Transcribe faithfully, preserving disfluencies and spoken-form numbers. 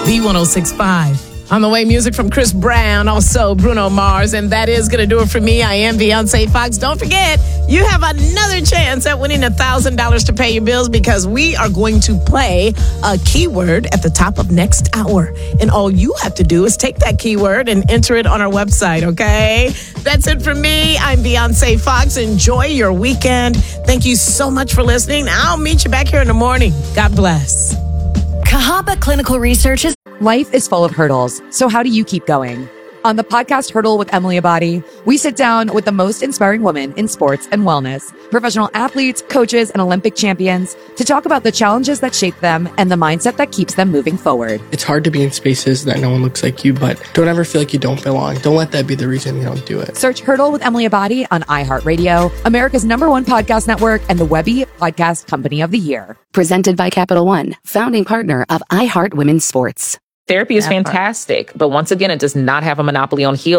B one oh six point five. On the way, music from Chris Brown, also Bruno Mars, and that is going to do it for me. I am Beyonce Fox. Don't forget, you have another chance at winning one thousand dollars to pay your bills because we are going to play a keyword at the top of next hour. And all you have to do is take that keyword and enter it on our website, okay? That's it for me. I'm Beyonce Fox. Enjoy your weekend. Thank you so much for listening. I'll meet you back here in the morning. God bless. Cahaba Clinical Research is... Life is full of hurdles, so how do you keep going? On the podcast Hurdle with Emily Abadi, we sit down with the most inspiring women in sports and wellness, professional athletes, coaches, and Olympic champions to talk about the challenges that shape them and the mindset that keeps them moving forward. It's hard to be in spaces that no one looks like you, but don't ever feel like you don't belong. Don't let that be the reason you don't do it. Search Hurdle with Emily Abadi on iHeartRadio, America's number one podcast network, and the Webby Podcast Company of the Year. Presented by Capital One, founding partner of iHeart Women's Sports. Therapy is fantastic, but once again, it does not have a monopoly on healing.